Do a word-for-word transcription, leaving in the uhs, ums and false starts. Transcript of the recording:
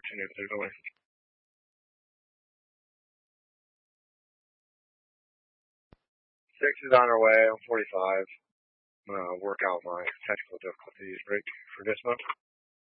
continue signaling. Six is on our way on forty-five. I'm going to work out my technical difficulties right for this one.